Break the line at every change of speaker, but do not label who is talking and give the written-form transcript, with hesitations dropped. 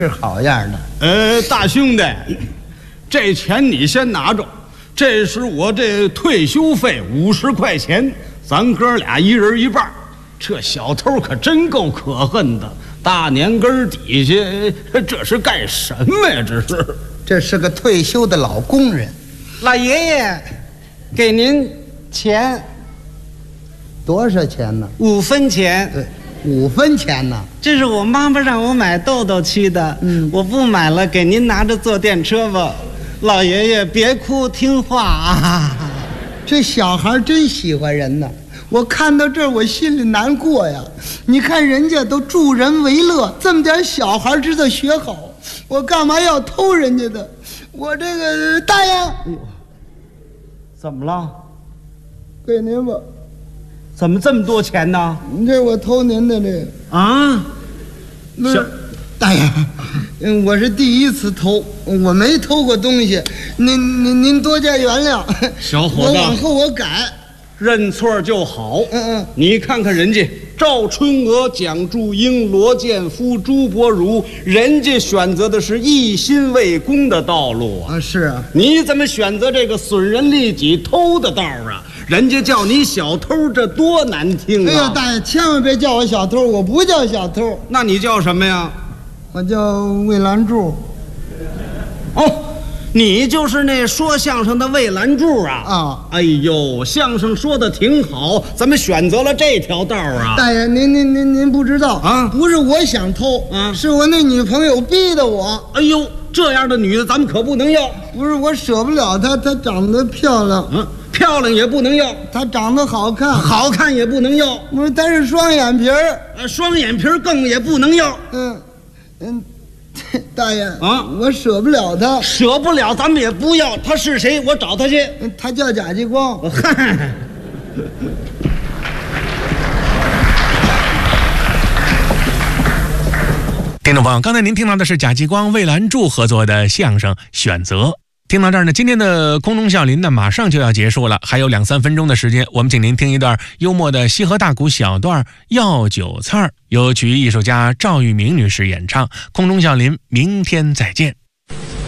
是好样的。
大兄弟，这钱你先拿着，这是我这退休费50块钱，咱哥俩一人一半。这小偷可真够可恨的，大年根底下这是干什么呀？
这是个退休的老工人。
老爷爷，给您钱。
多少钱呢
？5分钱。
5分钱呢？
这是我妈妈让我买豆豆吃的。我不买了，给您拿着坐电车吧。老爷爷别哭，听话啊。
这小孩真喜欢人呢，我看到这儿我心里难过呀。你看人家都助人为乐，这么点小孩知道学好，我干嘛要偷人家的？我这个大爷，
怎么了？
给您吧。
怎么这么多钱呢？
这我偷您的这个
啊。
小大爷，我是第一次偷，我没偷过东西，您多加原谅。
小伙子，
往后我改，
认错就好。你看看人家赵春娥、蒋祝英、罗建夫、朱伯儒，人家选择的是一心为公的道路啊。
是啊，
你怎么选择这个损人利己、偷的道啊？人家叫你小偷，这多难听啊！
哎呀，大爷，千万别叫我小偷，我不叫小偷。
那你叫什么呀？
我叫魏兰柱。
哦，你就是那说相声的魏兰柱啊？
啊！
哎呦，相声说的挺好，怎么选择了这条道啊？
大爷，您不知道
啊？
不是我想偷，是我那女朋友逼的我。
哎呦，这样的女的咱们可不能要。
不是我舍不了她，她长得漂亮。
漂亮也不能要，
她长得好看，
好看也不能要。
不是，她是双眼皮儿，
双眼皮儿更也不能要。
大爷啊，我舍不了她，
舍不了咱们也不要。她是谁？我找她去。
她叫贾继光。
嗨。
听众朋友，刚才您听到的是贾继光、魏兰柱合作的相声《选择》。听到这儿呢，今天的空中笑林呢马上就要结束了，还有2-3分钟的时间，我们请您听一段幽默的西河大鼓小段《要韭菜》，由曲艺艺术家赵玉明女士演唱。空中笑林，明天再见。